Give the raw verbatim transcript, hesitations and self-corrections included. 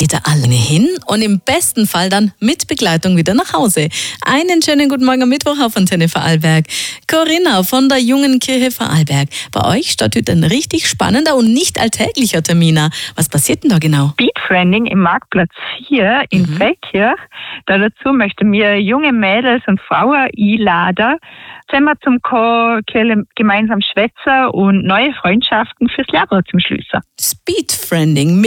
geht ihr alle hin und im besten Fall dann mit Begleitung wieder nach Hause. Einen schönen guten Morgen am Mittwoch auf Antenne Vorarlberg. Corinna von der Jungen Kirche Vorarlberg. Bei euch steht heute ein richtig spannender und nicht alltäglicher Termin an. Was passiert denn da genau? Speedfriending im Marktplatz vier in mhm. Feldkirch. Da dazu möchten wir junge Mädels und Frauen einladen, zusammen zum Ko- gemeinsam schwätzen und neue Freundschaften fürs Leben zum Schließen. Speedfriending